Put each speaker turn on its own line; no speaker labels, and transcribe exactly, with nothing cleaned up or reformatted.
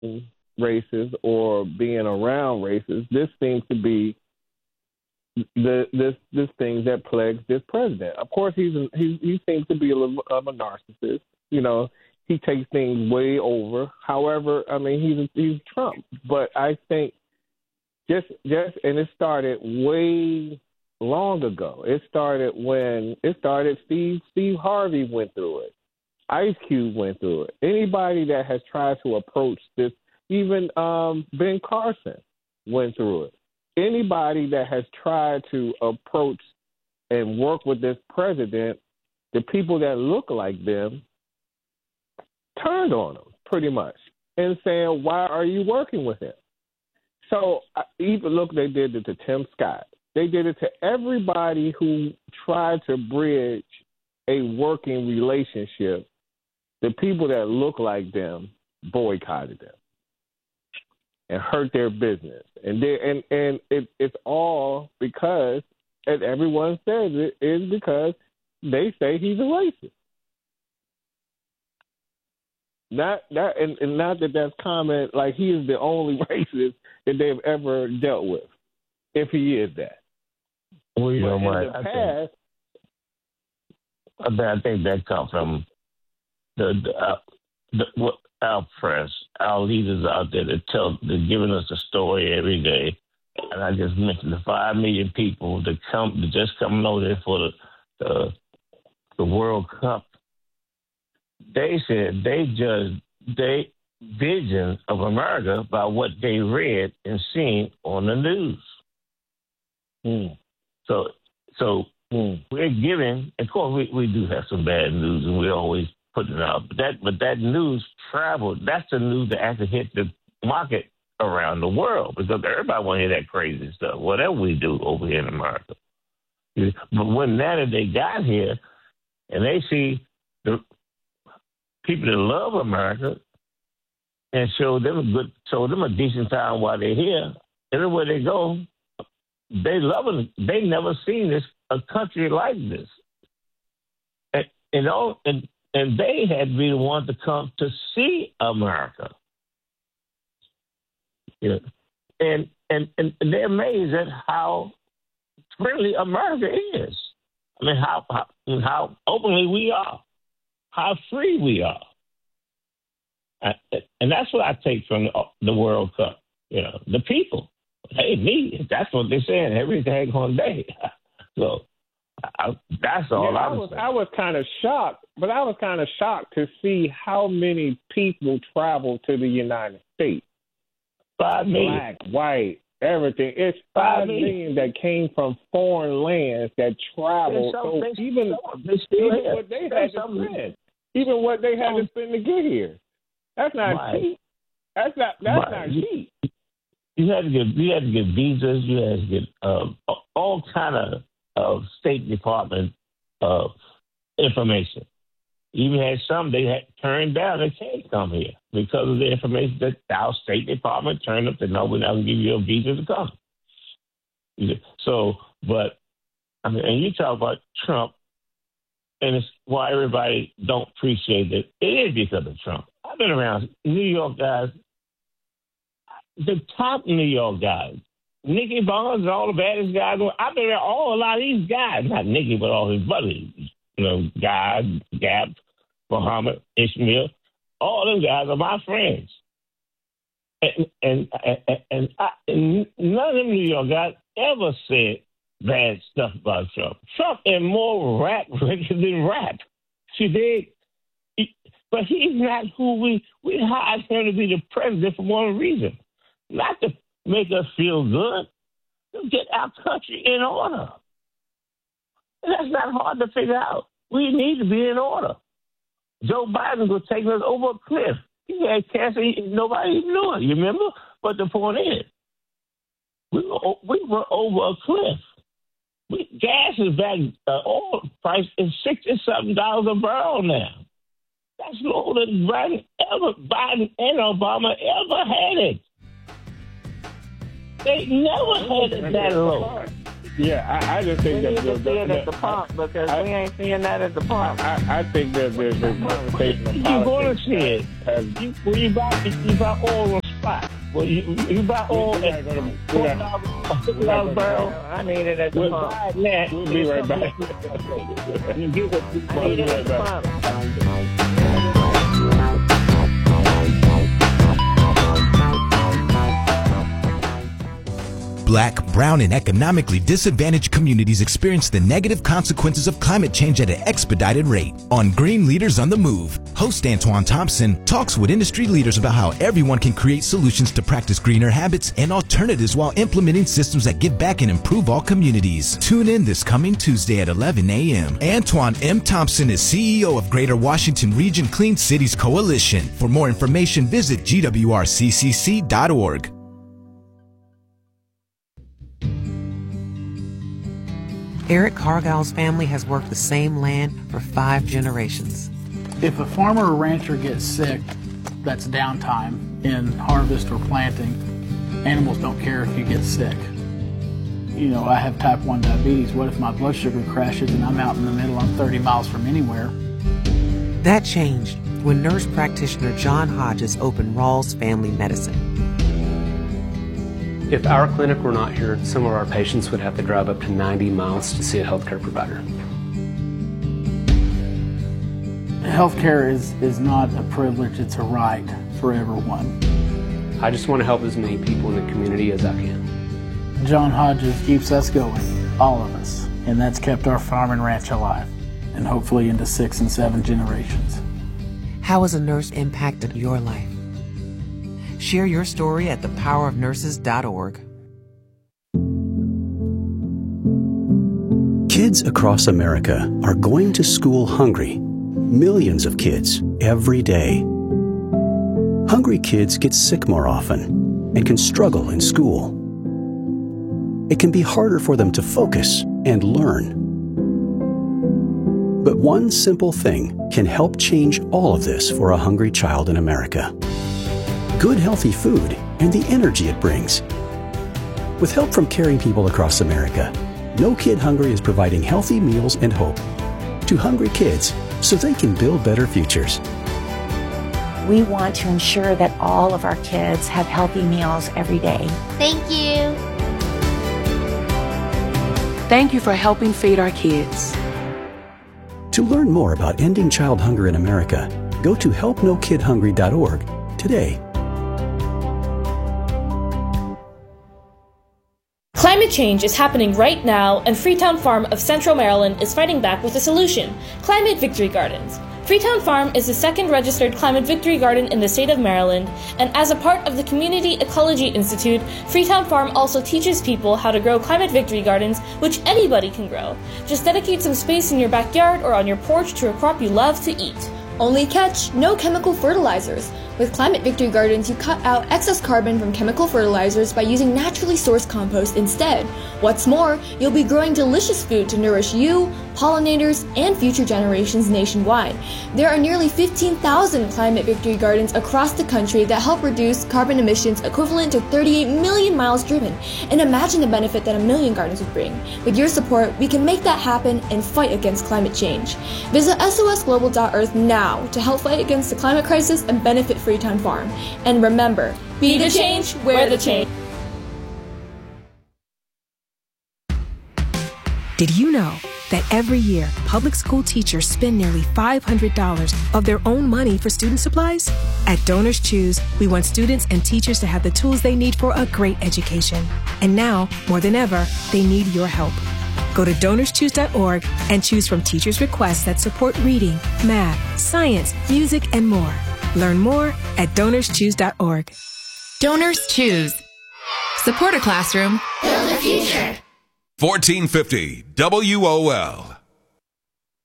races or being around races. This seems to be the this this thing that plagues this president. Of course, he's a, he he seems to be a little of a narcissist. You know, he takes things way over. However, I mean, he's he's Trump, but I think just just and it started way long ago. It started when it started. Steve Steve Harvey went through it. Ice Cube went through it. Anybody that has tried to approach this, even um, Ben Carson went through it. Anybody that has tried to approach and work with this president, the people that look like them turned on him pretty much and saying, why are you working with him? So even look, they did it to Tim Scott. They did it to everybody who tried to bridge a working relationship. The people that look like them boycotted them and hurt their business. And they, and, and it, it's all because, and everyone says it, is because they say he's a racist. Not that, and, and not that that's common, like he is the only racist that they've ever dealt with, if he is that.
Well, you
but
know
in
what?
the
I
past,
think, I think that comes from the, the, uh, the what our press, our leaders out there that tell, they're giving us a story every day. And I just mentioned the five million people that come, that just coming over there for the, the the World Cup. They said they judged their vision of America by what they read and seen on the news.
mm.
So, so mm. we're giving. Of course, we, we do have some bad news, and we always put it out. But that, but that news traveled. That's the news that actually hit the market around the world, because everybody want to hear that crazy stuff, whatever we do over here in America. But when now that they got here and they see the people that love America and show them a good, show them a decent time while they're here, everywhere they go, they love it. They never seen this a country like this, and and all, and, and they had to be the ones to come to see America. Yeah. And, and and they're amazed at how friendly America is. I mean, how how, how openly we are, how free we are. I, and that's what I take from the, the World Cup. You know, the people. Hey, me. That's what they're saying every daggone day. So I, that's all
yeah,
I
was. I was, I was kind of shocked, but I was kind of shocked to see how many people travel to the United States.
Five million.
Black, white, everything. It's five, five million. million that came from foreign lands that traveled. So they, even, even what they had to spend, even what they had to spend to get here, that's not right. cheap. That's not that's right. not cheap.
You had to get you had to get visas. You had to get um, all kind of of State Department uh, information. Even had some they had turned down. They can't come here because of the information that our State Department turned up. That no, we're not going to give you a visa to come. So, but I mean, and you talk about Trump, and it's why everybody don't appreciate it. It is because of Trump. I've been around New York guys, the top New York guys, Nicky Barnes, all the baddest guys. I've been around all a lot of these guys, not Nicky, but all his buddies. You know, Guy, Gap, Muhammad, Ishmael, all them guys are my friends. And and and, and, I, and none of them New York guys ever said bad stuff about Trump. Trump is more rap than rap. See, they, he, but he's not who we we hired him to be the president for one reason, not to make us feel good, to get our country in order. And that's not hard to figure out. We need to be in order. Joe Biden was taking us over a cliff. He had cancer. He, nobody even knew it. You remember? But the point is, we were, we were over a cliff. We, gas is back. Uh, oil price is sixty something dollars a barrel now. That's lower than Biden ever, Biden and Obama ever had it. They never had it that low.
Yeah, I, I just think
we
that
need to
the,
see it
the,
at the pump because
I,
we ain't seeing that at the pump.
I, I think that the, the conversation of
You're going to
politics
see it.
has,
You, when you buy, you buy oil on spot. Well, you, you buy oil
we
at
gotta go to- we
four
gotta-
dollars, fifty dollars barrel. I need it at the
We'll
pump.
buy
Now,
We'll be right back.
You get it. I need it at the pump.
Black, brown, and economically disadvantaged communities experience the negative consequences of climate change at an expedited rate. On Green Leaders on the Move, host Antoine Thompson talks with industry leaders about how everyone can create solutions to practice greener habits and alternatives while implementing systems that give back and improve all communities. Tune in this coming Tuesday at eleven a.m. Antoine M. Thompson is C E O of Greater Washington Region Clean Cities Coalition. For more information, visit G W R C C C dot org.
Eric Cargill's family has worked the same land for five generations.
If a farmer or rancher gets sick, that's downtime in harvest or planting. Animals don't care if you get sick. You know, I have type one diabetes. What if my blood sugar crashes and I'm out in the middle, I'm thirty miles from anywhere?
That changed when nurse practitioner John Hodges opened Rawls Family Medicine.
If our clinic were not here, some of our patients would have to drive up to ninety miles to see a healthcare provider.
Healthcare is, is not a privilege, it's a right for everyone.
I just want to help as many people in the community as I can.
John Hodges keeps us going, all of us, and that's kept our farm and ranch alive, and hopefully into six and seven generations.
How has a nurse impacted your life? Share your story at the power of nurses dot org.
Kids across America are going to school hungry. Millions of kids every day. Hungry kids get sick more often and can struggle in school. It can be harder for them to focus and learn. But one simple thing can help change all of this for a hungry child in America. Good healthy food and the energy it brings. With help from caring people across America, No Kid Hungry is providing healthy meals and hope to hungry kids so they can build better futures.
We want to ensure that all of our kids have healthy meals every day.
Thank you.
Thank you for helping feed our kids.
To learn more about ending child hunger in America, go to help no kid hungry dot org today.
Climate change is happening right now, and Freetown Farm of Central Maryland is fighting back with a solution: Climate Victory Gardens. Freetown Farm is the second registered Climate Victory Garden in the state of Maryland, and as a part of the Community Ecology Institute, Freetown Farm also teaches people how to grow Climate Victory Gardens, which anybody can grow. Just dedicate some space in your backyard or on your porch to a crop you love to eat.
Only catch, no chemical fertilizers. With Climate Victory Gardens, you cut out excess carbon from chemical fertilizers by using naturally sourced compost instead. What's more, you'll be growing delicious food to nourish you, pollinators, and future generations nationwide. There are nearly fifteen thousand Climate Victory Gardens across the country that help reduce carbon emissions equivalent to thirty-eight million miles driven. And imagine the benefit that a million gardens would bring. With your support, we can make that happen and fight against climate change. Visit S O S global dot earth now to help fight against the climate crisis and benefit Freetown Farm. And remember,
Be the change, wear the change.
Did you know that every year public school teachers spend nearly five hundred dollars of their own money for student supplies? At Donors Choose, we want students and teachers to have the tools they need for a great education. And now, more than ever, they need your help. Go to donors choose dot org and choose from teachers' requests that support reading, math, science, music, and more. Learn more at donors choose dot org.
Donors Choose. Support a classroom.
Build a future.
fourteen fifty W O L.